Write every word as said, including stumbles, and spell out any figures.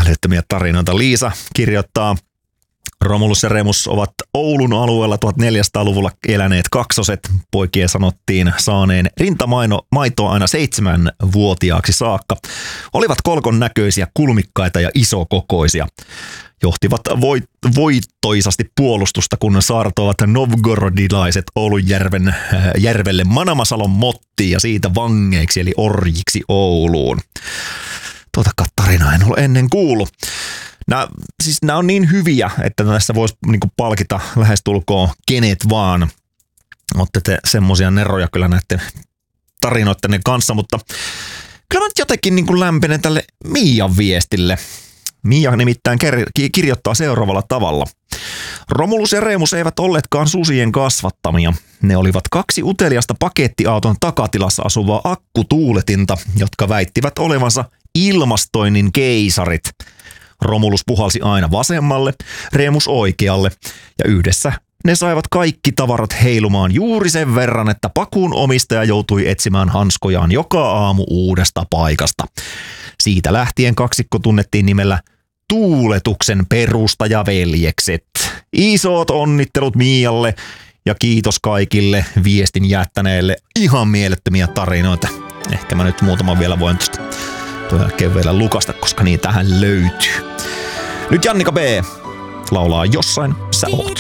mielettömiä tarinoita. Liisa kirjoittaa, Romulus ja Remus ovat Oulun alueella tuhatneljäsataaluvulla eläneet kaksoset. Poikien sanottiin saaneen rintamaitoa aina seitsemänvuotiaaksi saakka. Olivat kolkon näköisiä, kulmikkaita ja isokokoisia. Johtivat voit- voittoisasti puolustusta, kun saartoivat novgorodilaiset Oulun järven, äh, järvelle Manamasalon mottiin ja siitä vangeiksi eli orjiksi Ouluun. Tuota tarinaa en ole ennen kuullut. Nämä, siis nämä on niin hyviä, että tässä voisi niinku palkita lähestulkoon kenet vaan. Olette te semmoisia neroja kyllä näiden tarinoiden kanssa, mutta kyllä mä nyt jotenkin niinku lämpenen tälle Miian viestille. Miia nimittäin kirjoittaa seuraavalla tavalla. Romulus ja Remus eivät olleetkaan susien kasvattamia. Ne olivat kaksi uteliasta pakettiauton takatilassa asuvaa akkutuuletinta, jotka väittivät olevansa ilmastoinnin keisarit. Romulus puhalsi aina vasemmalle, Remus oikealle ja yhdessä ne saivat kaikki tavarat heilumaan juuri sen verran, että pakuun omistaja joutui etsimään hanskojaan joka aamu uudesta paikasta. Siitä lähtien kaksikko tunnettiin nimellä Tuuletuksen perustajaveljekset. Isot onnittelut Mialle ja kiitos kaikille viestin jättäneille. Ihan mielettömiä tarinoita. Ehkä mä nyt muutaman vielä voin tuosta tuon jälkeen vielä lukasta, koska niitähän löytyy. Nyt Jannika B laulaa Jossain sä oot.